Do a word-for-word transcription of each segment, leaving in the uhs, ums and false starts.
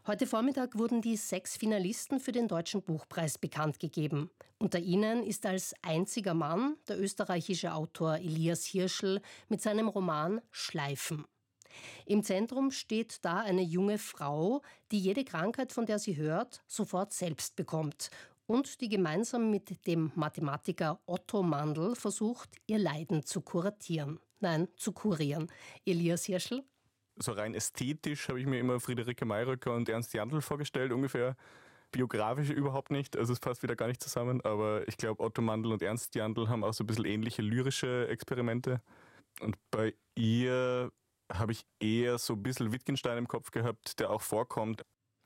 Heute Vormittag wurden die sechs Finalisten für den Deutschen Buchpreis bekannt gegeben. Unter ihnen ist als einziger Mann der österreichische Autor Elias Hirschl mit seinem Roman Schleifen. Im Zentrum steht da eine junge Frau, die jede Krankheit, von der sie hört, sofort selbst bekommt und die gemeinsam mit dem Mathematiker Otto Mandl versucht, ihr Leiden zu kuratieren. Nein, zu kurieren. Elias Hirschl? So rein ästhetisch habe ich mir immer Friederike Mayröcker und Ernst Jandl vorgestellt, ungefähr. Biografisch überhaupt nicht, also es passt wieder gar nicht zusammen. Aber ich glaube, Otto Mandl und Ernst Jandl haben auch so ein bisschen ähnliche lyrische Experimente. Und bei ihr habe ich eher so ein bisschen Wittgenstein im Kopf gehabt, der auch vorkommt.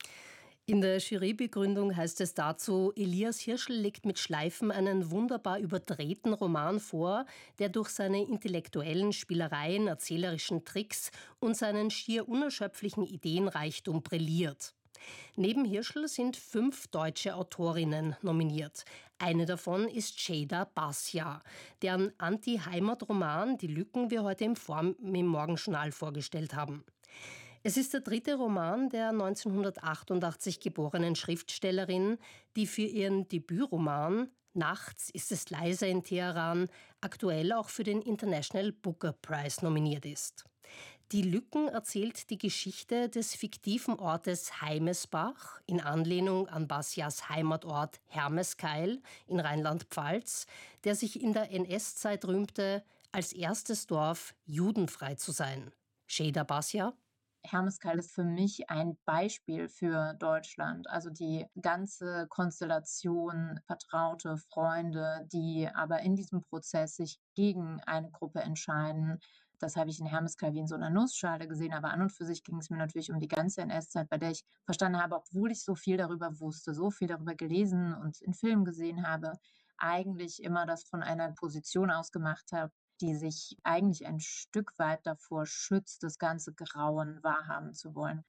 In der Jurybegründung heißt es dazu, Elias Hirschl legt mit Schleifen einen wunderbar überdrehten Roman vor, der durch seine intellektuellen Spielereien, erzählerischen Tricks und seinen schier unerschöpflichen Ideenreichtum brilliert. Neben Hirschl sind fünf deutsche Autorinnen nominiert. Eine davon ist Ceyda Basja, deren Anti-Heimat-Roman Die Lücken wir heute im, Form im Morgenjournal vorgestellt haben. Es ist der dritte Roman der neunzehnhundertachtundachtzig geborenen Schriftstellerin, die für ihren Debütroman Nachts ist es leiser in Teheran aktuell auch für den International Booker Prize nominiert ist. Die Lücken erzählt die Geschichte des fiktiven Ortes Heimesbach in Anlehnung an Basjas Heimatort Hermeskeil in Rheinland-Pfalz, der sich in der N S-Zeit rühmte, als erstes Dorf judenfrei zu sein. Ceyda Basja? Hermeskeil ist für mich ein Beispiel für Deutschland. Also die ganze Konstellation, Vertraute, Freunde, die aber in diesem Prozess sich gegen eine Gruppe entscheiden. Das habe ich in Hermeskeil wie in so einer Nussschale gesehen. Aber an und für sich ging es mir natürlich um die ganze N S-Zeit, bei der ich verstanden habe, obwohl ich so viel darüber wusste, so viel darüber gelesen und in Filmen gesehen habe, eigentlich immer das von einer Position aus gemacht habe, die sich eigentlich ein Stück weit davor schützt, das ganze Grauen wahrhaben zu wollen.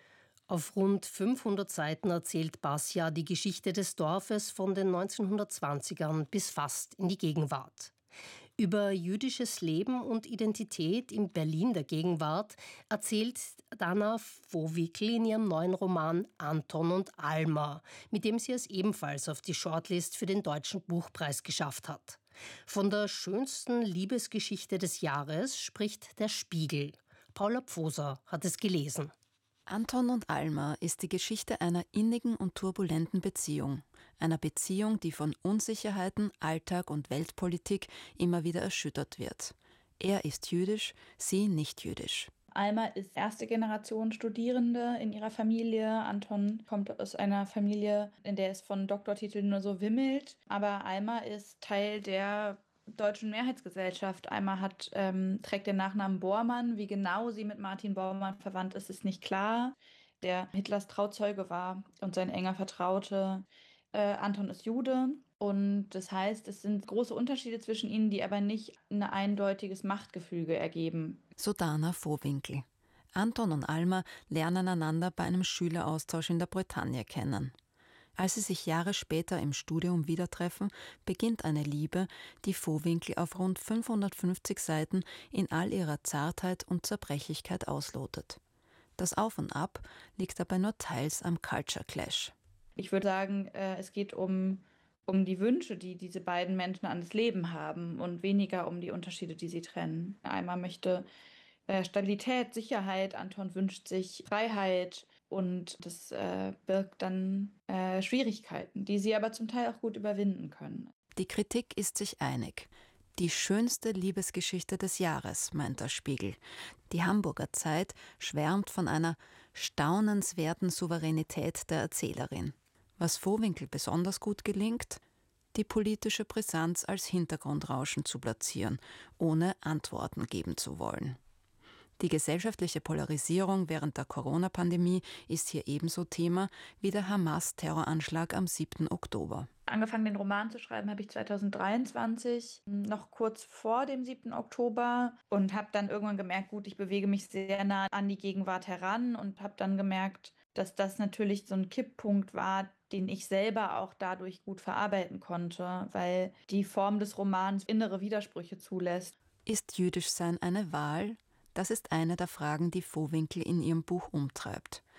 Auf rund fünfhundert Seiten erzählt Basja die Geschichte des Dorfes von den neunzehnhundertzwanzigern bis fast in die Gegenwart. Über jüdisches Leben und Identität im Berlin der Gegenwart erzählt Dana Vohwickel in ihrem neuen Roman Anton und Alma, mit dem sie es ebenfalls auf die Shortlist für den Deutschen Buchpreis geschafft hat. Von der schönsten Liebesgeschichte des Jahres spricht der Spiegel. Paula Pfoser hat es gelesen. Anton und Alma ist die Geschichte einer innigen und turbulenten Beziehung. Einer Beziehung, die von Unsicherheiten, Alltag und Weltpolitik immer wieder erschüttert wird. Er ist jüdisch, sie nicht jüdisch. Alma ist erste Generation Studierende in ihrer Familie. Anton kommt aus einer Familie, in der es von Doktortiteln nur so wimmelt. Aber Alma ist Teil der deutschen Mehrheitsgesellschaft. Alma hat, ähm, trägt den Nachnamen Bormann. Wie genau sie mit Martin Bormann verwandt ist, ist nicht klar. Der Hitlers Trauzeuge war und sein enger Vertrauter. Äh, Anton ist Jude. Und das heißt, es sind große Unterschiede zwischen ihnen, die aber nicht ein eindeutiges Machtgefüge ergeben. So Dana Vohwinkel. Anton und Alma lernen einander bei einem Schüleraustausch in der Bretagne kennen. Als sie sich Jahre später im Studium wieder treffen, beginnt eine Liebe, die Vohwinkel auf rund fünfhundertfünfzig Seiten in all ihrer Zartheit und Zerbrechlichkeit auslotet. Das Auf und Ab liegt dabei nur teils am Culture Clash. Ich würde sagen, äh, es geht um um die Wünsche, die diese beiden Menschen an das Leben haben und weniger um die Unterschiede, die sie trennen. Einmal möchte äh, Stabilität, Sicherheit, Anton wünscht sich Freiheit und das äh, birgt dann äh, Schwierigkeiten, die sie aber zum Teil auch gut überwinden können. Die Kritik ist sich einig. Die schönste Liebesgeschichte des Jahres, meint der Spiegel. Die Hamburger Zeit schwärmt von einer staunenswerten Souveränität der Erzählerin. Was Vohwinkel besonders gut gelingt, die politische Brisanz als Hintergrundrauschen zu platzieren, ohne Antworten geben zu wollen. Die gesellschaftliche Polarisierung während der Corona-Pandemie ist hier ebenso Thema wie der Hamas-Terroranschlag am siebten Oktober. Angefangen, den Roman zu schreiben, habe ich zweitausenddreiundzwanzig, noch kurz vor dem siebten Oktober, und habe dann irgendwann gemerkt, gut, ich bewege mich sehr nah an die Gegenwart heran und habe dann gemerkt, dass das natürlich so ein Kipppunkt war, den ich selber auch dadurch gut verarbeiten konnte, weil die Form des Romans innere Widersprüche zulässt. Ist Jüdischsein eine Wahl? Das ist eine der Fragen, die Vohwinkel in ihrem Buch umtreibt.